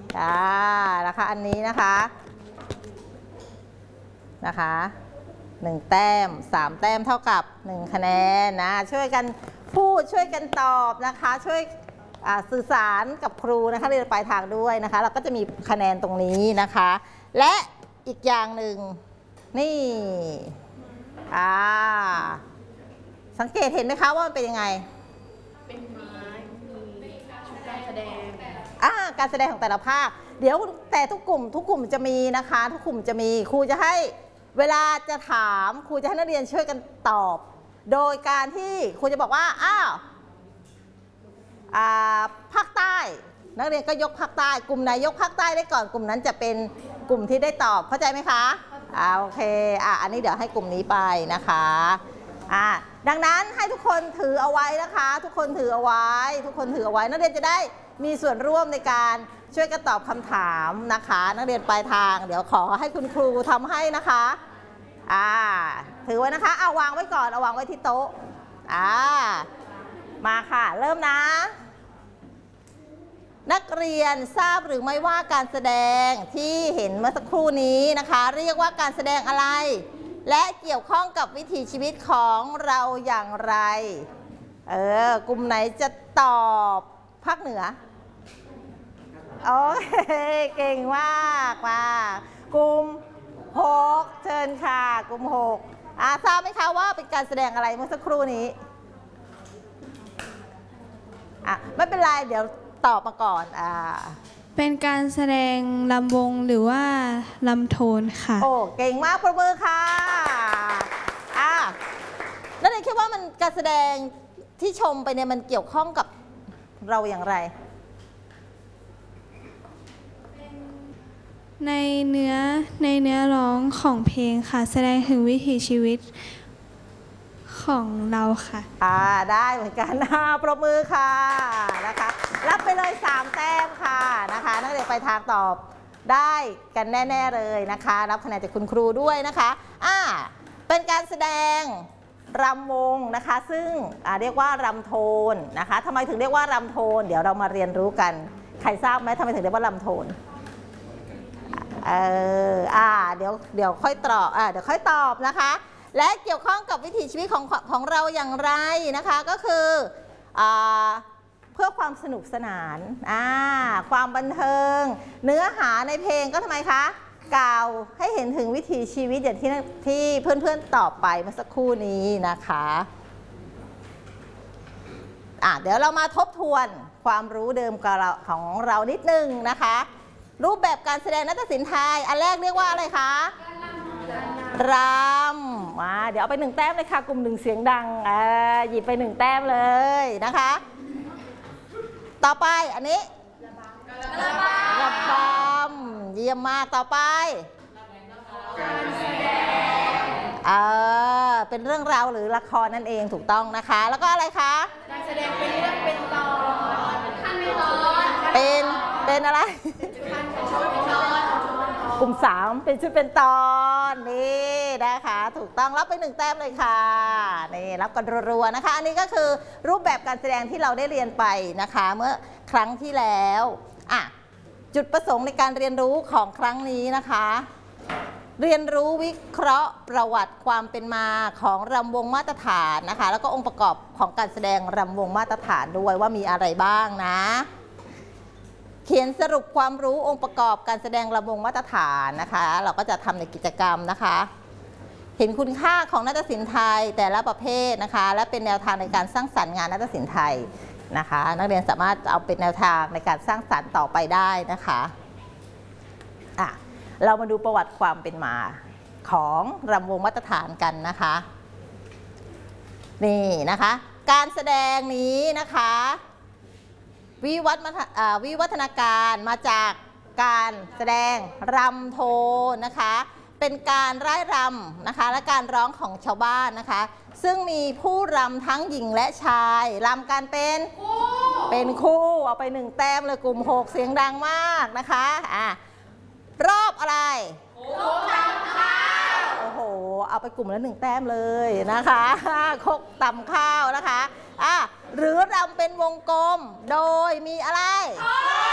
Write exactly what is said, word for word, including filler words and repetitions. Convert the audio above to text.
อ่านะคะอันนี้นะคะนะคะหนึ่งแต้มสามแต้มเท่ากับหนึ่งคะแนนนะช่วยกันพูดช่วยกันตอบนะคะช่วยสื่อสารกับครูนะคะเรียนปลายทางด้วยนะคะเราก็จะมีคะแนนตรงนี้นะคะและอีกอย่างหนึ่งนี่อ่าสังเกตเห็นไหมคะว่ามันเป็นยังไงเป็นไม้มีชุดการแสดงอ่าการแสดงของแต่ละภาคเดี๋ยวแต่ทุกกลุ่มทุกกลุ่มจะมีนะคะทุกกลุ่มจะมีครูจะให้เวลาจะถามครูจะให้นักเรียนช่วยกันตอบโดยการที่ครูจะบอกว่าอ้าวภาคใต้นักเรียนก็ยกภาคใต้กลุ่มไหนยกภาคใต้ได้ก่อนกลุ่มนั้นจะเป็นกลุ่มที่ได้ตอบเข้าใจไหมคะอ่าโอเคอ่ะอันนี้เดี๋ยวให้กลุ่มนี้ไปนะคะอ่าดังนั้นให้ทุกคนถือเอาไว้นะคะทุกคนถือเอาไว้ทุกคนถือเอาไว้นักเรียนจะได้มีส่วนร่วมในการช่วยกันตอบคำถามนะคะนักเรียนปลายทางเดี๋ยวขอให้คุณครูทำให้นะคะอ่าถือไว้นะคะเอาวางไว้ก่อนเอาวางไว้ที่โต๊ะอ่ามาค่ะเริ่มนะนักเรียนทราบหรือไม่ว่าการแสดงที่เห็นเมื่อสักครู่นี้นะคะเรียกว่าการแสดงอะไรและเกี่ยวข้องกับวิถีชีวิตของเราอย่างไรเออกลุ่มไหนจะตอบภาคเหนือโอเคเก่งมากมากลุ่มหกเชิญค่ะกลุ่มหกอาทราบไหมคะว่าเป็นการแสดงอะไรเมื่อสักครู่นี้อ่ะไม่เป็นไรเดี๋ยวตอบมาก่อนอ่าเป็นการแสดงลำวงหรือว่าลำโทนค่ะโอ้เก่งมากประมือค่ะอ่าแล้วเนี่ยคิดว่ามันการแสดงที่ชมไปเนี่ยมันเกี่ยวข้องกับเราอย่างไรในเนื้อในเนื้อร้องของเพลงค่ะแสดงถึงวิถีชีวิตของเราค่ะอ่าได้เหมือนกันนะปรบมือค่ะนะคะรับไปเลยสามแต้มค่ะนะคะนักเรียนไปทางตอบได้กันแน่ๆเลยนะคะรับคะแนนจากคุณครูด้วยนะคะอ่าเป็นการแสดงรำวงนะคะซึ่งเรียกว่ารำโทนนะคะทำไมถึงเรียกว่ารำโทนเดี๋ยวเรามาเรียนรู้กันใครทราบไหมทำไมถึงเรียกว่ารำโทนเอออ่าเดี๋ยวเดี๋ยวค่อยตอบอ่าเดี๋ยวค่อยตอบนะคะและเกี่ยวข้องกับวิถีชีวิตของของเราอย่างไรนะคะก็คืออ่าเพื่อความสนุกสนานอ่าความบันเทิงเนื้อหาในเพลงก็ทำไมคะกล่าวให้เห็นถึงวิถีชีวิตอย่างที่ที่เพื่อนๆตอบไปเมื่อสักครู่นี้นะคะอ่ะเดี๋ยวเรามาทบทวนความรู้เดิมของเรานิดนึงนะคะรูปแบบการแสดงนาฏศิลป์ไทยอันแรกเรียกว่าอะไรคะรำมาเดี๋ยวเอาไปหนึ่งแต้มเลยค่ะกลุ่มหนึ่งเสียงดังอ่าหยิบไปหนึ่งแต้มเลยนะคะต่อไปอันนี้ระบำเยี่ยมมากต่อไปการแสดงเออเป็นเรื่องราวหรือละครนั่นเองถูกต้องนะคะแล้วก็อะไรคะการแสดงเป็นเรื่องเป็นตอนขั้นเป็นตอนเป็นเป็นอะไรกลุ่มสามเป็นชุดเป็นตอนนี่นะคะถูกต้องรับไปหนึ่งแต้มเลยค่ะนี่รับกันรัวๆนะคะอันนี้ก็คือรูปแบบการแสดงที่เราได้เรียนไปนะคะเมื่อครั้งที่แล้วอ่ะจุดประสงค์ในการเรียนรู้ของครั้งนี้นะคะเรียนรู้วิเคราะห์ประวัติความเป็นมาของรำวงมาตรฐานนะคะแล้วก็องค์ประกอบของการแสดงรำวงมาตรฐานด้วยว่ามีอะไรบ้างนะเขียนสรุปความรู้องค์ประกอบการแสดงรำวงมาตรฐานนะคะเราก็จะทำในกิจกรรมนะคะเห็นคุณค่าของนาฏศิลป์ไทยแต่ละประเภทนะคะและเป็นแนวทางในการสร้างสรรค์งานนาฏศิลป์ไทยนะคะนักเรียนสามารถเอาเป็นแนวทางในการสร้างสรรค์ต่อไปได้นะคะอ่ะเรามาดูประวัติความเป็นมาของรำวงมาตรฐานกันนะคะนี่นะคะการแสดงนี้นะคะวิวัฒน์วิวัฒนาการมาจากการแสดงรำโทนนะคะเป็นการร่ายรำนะคะและการร้องของชาวบ้านนะคะซึ่งมีผู้รำทั้งหญิงและชายรำกันเป็นเป็นคู่เอาไปหนึ่งแต้มเลยกลุ่มหกเสียงดังมากนะคะอ่ะรอบอะไรคกตำข้าวโอ้โหเอาไปกลุ่มละหนึ่งแต้มเลยนะคะคกตำข้าวนะคะอ่ะหรือรำเป็นวงกลมโดยมีอะไร